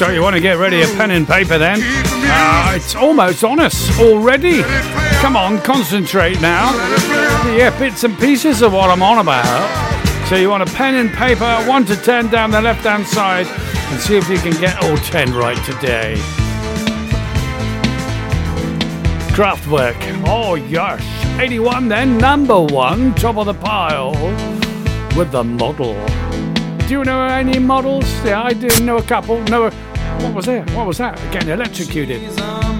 So you want to get ready a pen and paper then? It's almost on us already. Come on, concentrate now. Yeah, bits and pieces of what I'm on about. So you want a pen and paper, 1 to 10 down the left-hand side, and see if you can get all 10 right today. Kraftwerk. Oh, yes. 81 then, number 1, top of the pile, with The Model. Do you know any models? Yeah, I do know a couple. What was that? Getting electrocuted.